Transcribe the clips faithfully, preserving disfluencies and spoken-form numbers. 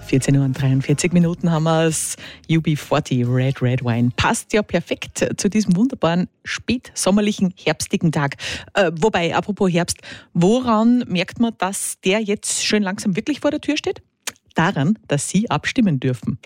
vierzehn Uhr und dreiundvierzig Minuten haben wir es. U B vierzig Red Red Wine passt ja perfekt zu diesem wunderbaren spätsommerlichen, herbstigen Tag. Äh, wobei, apropos Herbst, woran merkt man, dass der jetzt schön langsam wirklich vor der Tür steht? Daran, dass Sie abstimmen dürfen.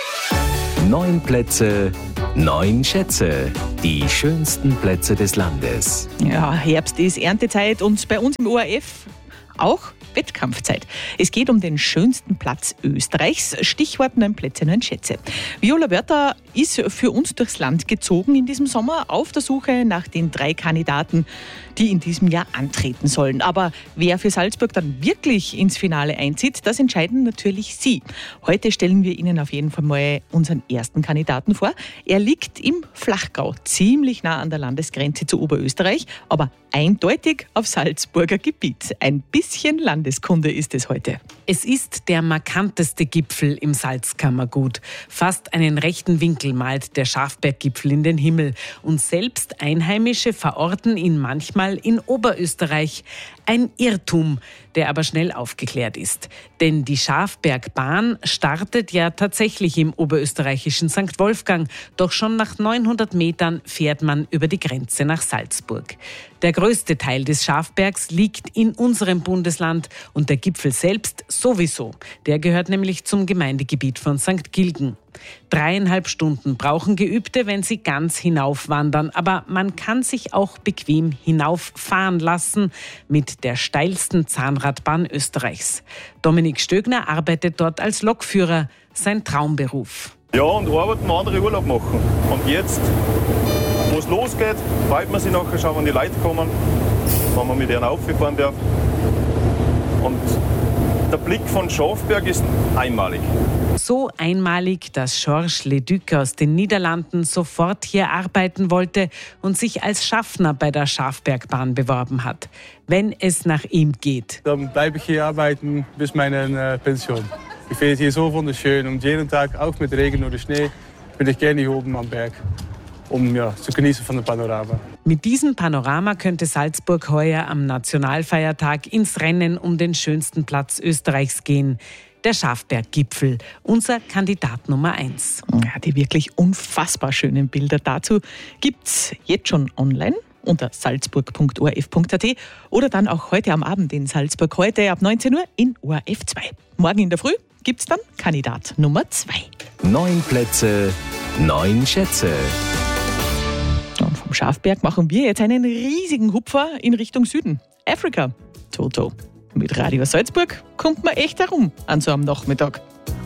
Neun Plätze, neun Schätze. Die schönsten Plätze des Landes. Ja, Herbst ist Erntezeit und bei uns im O R F auch Wettkampfzeit. Es geht um den schönsten Platz Österreichs. Stichwort neun Plätze, neun Schätze. Viola Wörter ist für uns durchs Land gezogen in diesem Sommer auf der Suche nach den drei Kandidaten, die in diesem Jahr antreten sollen. Aber wer für Salzburg dann wirklich ins Finale einzieht, das entscheiden natürlich Sie. Heute stellen wir Ihnen auf jeden Fall mal unseren ersten Kandidaten vor. Er liegt im Flachgau, ziemlich nah an der Landesgrenze zu Oberösterreich, aber eindeutig auf Salzburger Gebiet. Ein bisschen Landeskunde ist es heute. Es ist der markanteste Gipfel im Salzkammergut. Fast einen rechten Winkel malt der Schafberggipfel in den Himmel. Und selbst Einheimische verorten ihn manchmal in Oberösterreich. Ein Irrtum, der aber schnell aufgeklärt ist. Denn die Schafbergbahn startet ja tatsächlich im oberösterreichischen Sankt Wolfgang. Doch schon nach neunhundert Metern fährt man über die Grenze nach Salzburg. Der größte Teil des Schafbergs liegt in unserem Bundesland und der Gipfel selbst sowieso. Der gehört nämlich zum Gemeindegebiet von Sankt Gilgen. Dreieinhalb Stunden brauchen Geübte, wenn sie ganz hinaufwandern. Aber man kann sich auch bequem hinauffahren lassen mit der steilsten Zahnradbahn Österreichs. Dominik Stögner arbeitet dort als Lokführer, sein Traumberuf. Ja, und arbeiten, andere Urlaub machen. Und jetzt, wo es losgeht, freut man sich nachher schon, wenn die Leute kommen, wenn man mit ihnen aufgefahren darf. Und der Blick von Schafberg ist einmalig. So einmalig, dass Georges Leduc aus den Niederlanden sofort hier arbeiten wollte und sich als Schaffner bei der Schafbergbahn beworben hat. Wenn es nach ihm geht. Dann bleibe ich hier arbeiten bis meine äh, Pension. Ich finde es hier so wunderschön und jeden Tag, auch mit Regen oder Schnee, bin ich gerne hier oben am Berg, um ja, zu genießen von dem Panorama. Mit diesem Panorama könnte Salzburg heuer am Nationalfeiertag ins Rennen um den schönsten Platz Österreichs gehen. Der Schafberggipfel, unser Kandidat Nummer eins. Ja, die wirklich unfassbar schönen Bilder dazu gibt's jetzt schon online unter salzburg punkt o r f punkt a t oder dann auch heute am Abend in Salzburg, heute ab neunzehn Uhr in O R F zwei. Morgen in der Früh gibt's dann Kandidat Nummer zwei. Neun Plätze, neun Schätze. Und vom Schafberg machen wir jetzt einen riesigen Hupfer in Richtung Süden. Afrika, Toto. Mit Radio Salzburg kommt man echt herum an so einem Nachmittag.